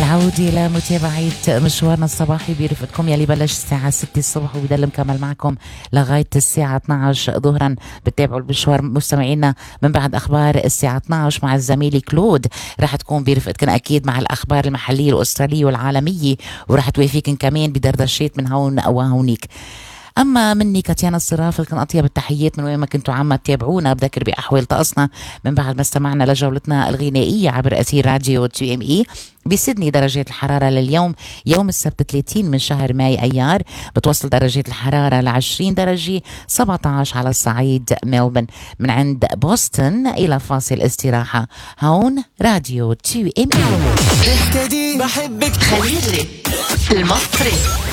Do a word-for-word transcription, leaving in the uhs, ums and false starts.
العودة لمتابعة مشوارنا الصباحي بيرفقكم يلي بلش الساعة ستة الصبح وبدل مكمل معكم لغاية الساعة اثنعش ظهرا. بتتابعوا المشوار مستمعينا من بعد أخبار الساعة اثنعش مع الزميل كلود. رح تكون بيرفقكم أكيد مع الأخبار المحلية والأسترالية والعالمية، ورح توافيكم كمان بدردشات من هون وهونيك. أما مني كاتيانا الصراف لكن أطيب التحيات من وين ما كنتوا عم تتابعونا. بذكر بأحوال طقسنا من بعد ما استمعنا لجولتنا الغنائية عبر أثير راديو تي ام اي. بسيدني درجات الحرارة لليوم يوم السبت ثلاثين من شهر ماي أيار بتوصل درجات الحرارة ل عشرين درجة، سبعة عشر على الصعيد ملبن. من عند بوسطن إلى فاصل استراحة. هون راديو تي ام اي. بحبك خليلي المصري.